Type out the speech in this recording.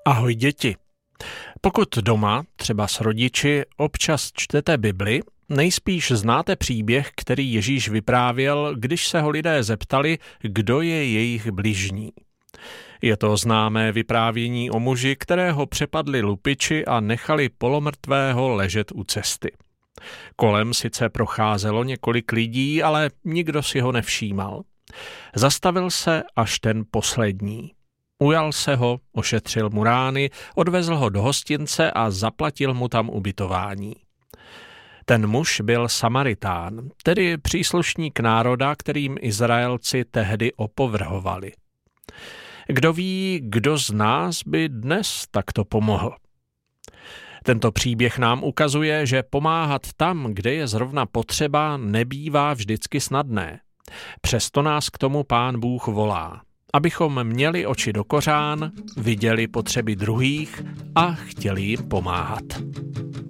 Ahoj děti. Pokud doma, třeba s rodiči, občas čtete Bibli, nejspíš znáte příběh, který Ježíš vyprávěl, když se ho lidé zeptali, kdo je jejich bližní. Je to známé vyprávění o muži, kterého přepadli lupiči a nechali polomrtvého ležet u cesty. Kolem sice procházelo několik lidí, ale nikdo si ho nevšímal. Zastavil se až ten poslední. Ujal se ho, ošetřil mu rány, odvezl ho do hostince a zaplatil mu tam ubytování. Ten muž byl Samaritán, tedy příslušník národa, kterým Izraelci tehdy opovrhovali. Kdo ví, kdo z nás by dnes takto pomohl? Tento příběh nám ukazuje, že pomáhat tam, kde je zrovna potřeba, nebývá vždycky snadné. Přesto nás k tomu Pán Bůh volá, abychom měli oči do kořán, viděli potřeby druhých a chtěli jim pomáhat.